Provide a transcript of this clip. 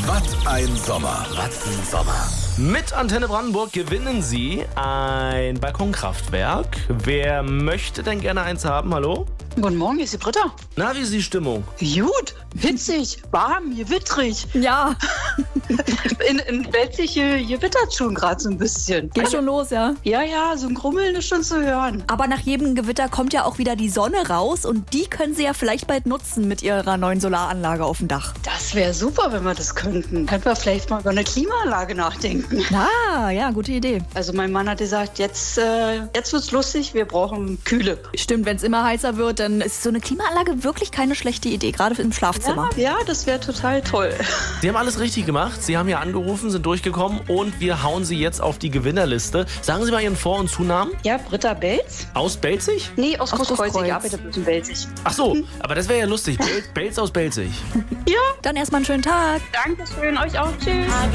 Was ein Sommer. Was ein Sommer. Mit Antenne Brandenburg gewinnen Sie ein Balkonkraftwerk. Wer möchte denn gerne eins haben? Hallo? Guten Morgen, hier ist die Britta. Na, wie ist die Stimmung? Gut, hitzig, warm, gewittrig. Ja, In Belzig gewittert schon gerade so ein bisschen. geht schon los, ja. Ja, so ein Grummeln ist schon zu hören. Aber nach jedem Gewitter kommt ja auch wieder die Sonne raus und die können Sie ja vielleicht bald nutzen mit Ihrer neuen Solaranlage auf dem Dach. Das wäre super, wenn wir das könnten. Könnten wir vielleicht mal über eine Klimaanlage nachdenken. Ah, ja, gute Idee. Also mein Mann hat gesagt, jetzt wird's lustig, wir brauchen Kühle. Stimmt, wenn es immer heißer wird, dann ist so eine Klimaanlage wirklich keine schlechte Idee, gerade im Schlafzimmer. Ja, das wäre total toll. Sie haben alles richtig gemacht. Sie haben hier angerufen, sind durchgekommen und wir hauen Sie jetzt auf die Gewinnerliste. Sagen Sie mal Ihren Vor- und Zunamen. Ja, Britta Belz? Aus Belzig? Nee, aus Großkreuz. Großkreuz. Ich arbeite bloß in Belzig. Ach so, aber das wäre ja lustig. Belz aus Belzig. Dann erstmal einen schönen Tag. Dankeschön, euch auch. Tschüss.